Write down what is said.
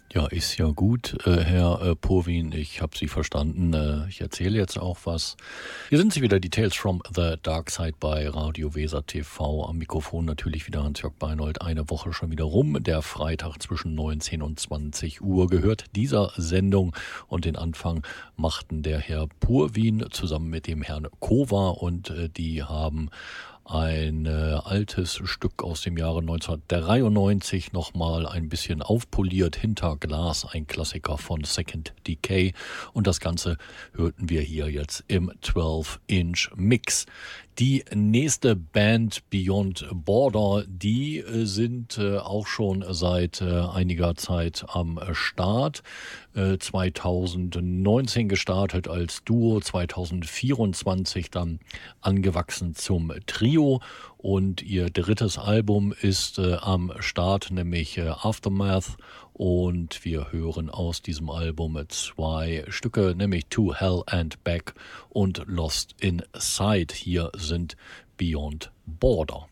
Ja, ist ja gut, Herr Purwin, ich habe Sie verstanden. Ich erzähle jetzt auch was. Hier sind Sie wieder, die Tales from the Dark Side bei Radio Weser TV. Am Mikrofon natürlich wieder Hans-Jörg Beinold. Eine Woche schon wieder rum. Der Freitag zwischen 19 und 20 Uhr gehört dieser Sendung. Und den Anfang machten der Herr Purwin zusammen mit dem Herrn Kova. Und die haben ein altes Stück aus dem Jahre 1993 nochmal ein bisschen aufpoliert. Hinter Glas, ein Klassiker von Second Decay. Und das Ganze hörten wir hier jetzt im 12-Inch Mix. Die nächste Band Beyond Border, die sind auch schon seit einiger Zeit am Start. 2019 gestartet als Duo, 2024 dann angewachsen zum Trio. Und ihr drittes Album ist am Start, nämlich Aftermath. Und wir hören aus diesem Album zwei Stücke, nämlich To Hell and Back und Lost Inside. Hier sind Beyond Border.